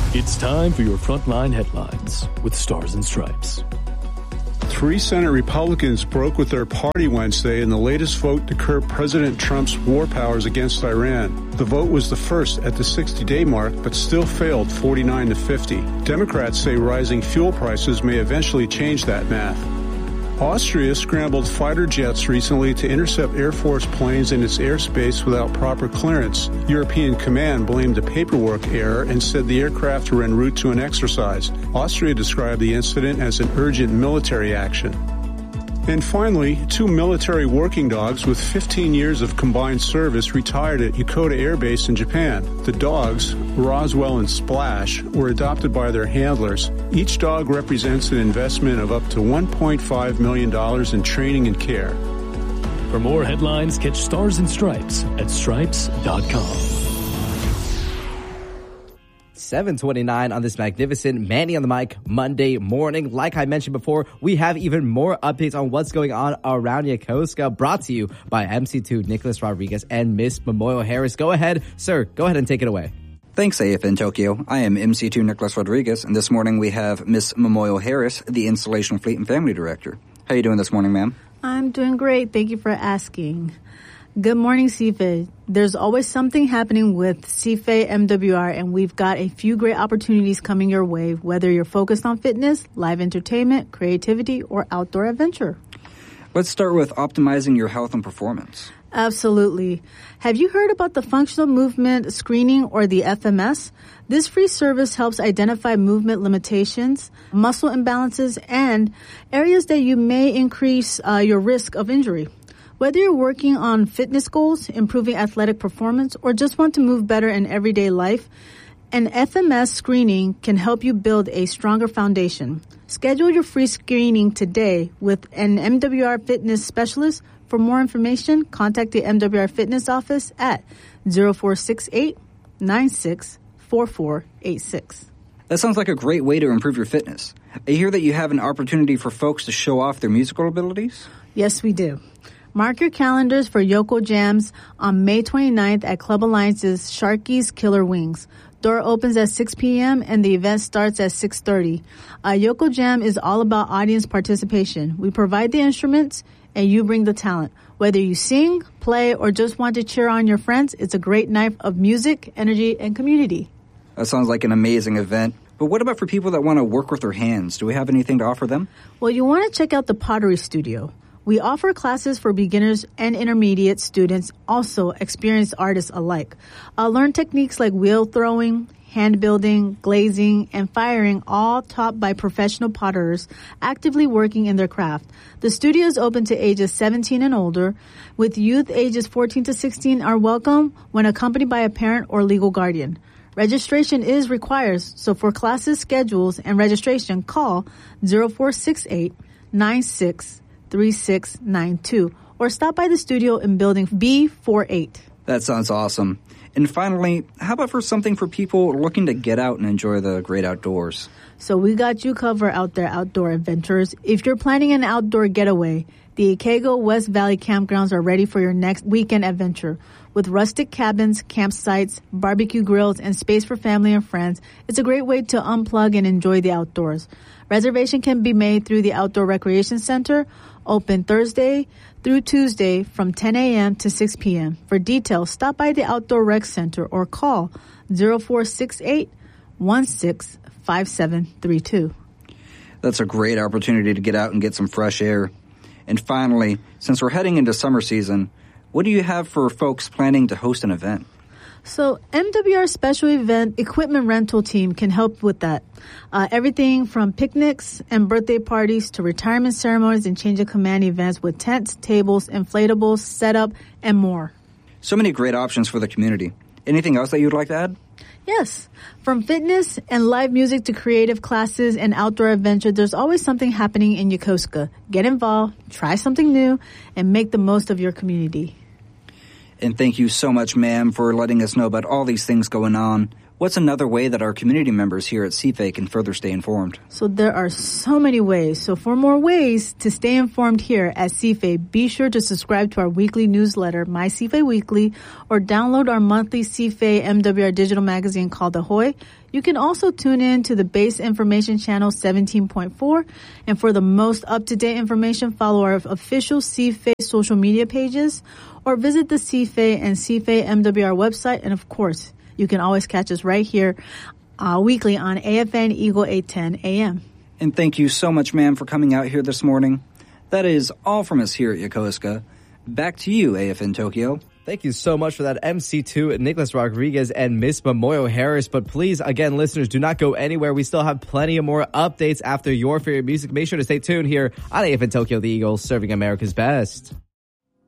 It's time for your Frontline Headlines with Stars and Stripes. 3 Senate Republicans broke with their party Wednesday in the latest vote to curb President Trump's war powers against Iran. The vote was the first at the 60-day mark, but still failed 49-50. Democrats say rising fuel prices may eventually change that math. Austria scrambled fighter jets recently to intercept Air Force planes in its airspace without proper clearance. European Command blamed a paperwork error and said the aircraft were en route to an exercise. Austria described the incident as an urgent military action. And finally, 2 military working dogs with 15 years of combined service retired at Yokota Air Base in Japan. The dogs, Roswell and Splash, were adopted by their handlers. Each dog represents an investment of up to $1.5 million in training and care. For more headlines, catch Stars and Stripes at stripes.com. 7:29 on this magnificent Manny on the Mic Monday morning. Like I mentioned before, we have even more updates on what's going on around Yokosuka, brought to you by MC2 Nicholas Rodriguez and Miss Momoyo Harris. Go ahead, sir. Go ahead and take it away. Thanks, AFN Tokyo. I am MC2 Nicholas Rodriguez, and this morning we have Miss Momoyo Harris, the Installation Fleet and Family Director. How are you doing this morning, ma'am? I'm doing great. Thank you for asking. Good morning, CFA. There's always something happening with CFA MWR, and we've got a few great opportunities coming your way, whether you're focused on fitness, live entertainment, creativity, or outdoor adventure. Let's start with optimizing your health and performance. Absolutely. Have you heard about the Functional Movement Screening, or the FMS? This free service helps identify movement limitations, muscle imbalances, and areas that you may increase your risk of injury. Whether you're working on fitness goals, improving athletic performance, or just want to move better in everyday life, an FMS screening can help you build a stronger foundation. Schedule your free screening today with an MWR fitness specialist. For more information, contact the MWR fitness office at 0468-964486. That sounds like a great way to improve your fitness. I hear that you have an opportunity for folks to show off their musical abilities? Yes, we do. Mark your calendars for Yoko Jams on May 29th at Club Alliance's Sharky's Killer Wings. Door opens at 6 p.m. and the event starts at 6:30. Yoko Jam is all about audience participation. We provide the instruments and you bring the talent. Whether you sing, play, or just want to cheer on your friends, it's a great night of music, energy, and community. That sounds like an amazing event. But what about for people that want to work with their hands? Do we have anything to offer them? Well, you want to check out the Pottery Studio. We offer classes for beginners and intermediate students, also experienced artists alike. Learn techniques like wheel throwing, hand building, glazing, and firing, all taught by professional potterers actively working in their craft. The studio is open to ages 17 and older, with youth ages 14 to 16 are welcome when accompanied by a parent or legal guardian. Registration is required, so for classes, schedules, and registration, call 0468-963692 or stop by the studio in building B48. That sounds awesome. And finally, how about for something for people looking to get out and enjoy the great outdoors? So we got you covered out there, outdoor adventurers. If you're planning an outdoor getaway, the Ikego West Valley campgrounds are ready for your next weekend adventure. With rustic cabins, campsites, barbecue grills, and space for family and friends, it's a great way to unplug and enjoy the outdoors. Reservation can be made through the Outdoor Recreation Center, open Thursday through Tuesday from 10 a.m. to 6 p.m. For details, stop by the Outdoor Rec Center or call 0468-165732. That's a great opportunity to get out and get some fresh air. And finally, since we're heading into summer season, what do you have for folks planning to host an event? So MWR Special Event Equipment Rental Team can help with that. Everything from picnics and birthday parties to retirement ceremonies and change of command events with tents, tables, inflatables, setup, and more. So many great options for the community. Anything else that you'd like to add? Yes. From fitness and live music to creative classes and outdoor adventure, there's always something happening in Yokosuka. Get involved, try something new, and make the most of your community. And thank you so much, ma'am, for letting us know about all these things going on. What's another way that our community members here at CFA can further stay informed? So there are so many ways. So for more ways to stay informed here at CFA, be sure to subscribe to our weekly newsletter, My CFA Weekly, or download our monthly CFA MWR digital magazine called Ahoy. You can also tune in to the base information channel 17.4. And for the most up-to-date information, follow our official CFA social media pages or visit the CFA and CFA MWR website. And of course, you can always catch us right here weekly on AFN Eagle 810 AM. And thank you so much, ma'am, for coming out here this morning. That is all from us here at Yokosuka. Back to you, AFN Tokyo. Thank you so much for that, MC2, Nicholas Rodriguez, and Miss Momoyo Harris. But please, again, listeners, do not go anywhere. We still have plenty of more updates after your favorite music. Make sure to stay tuned here on AFN Tokyo, the Eagle, serving America's best.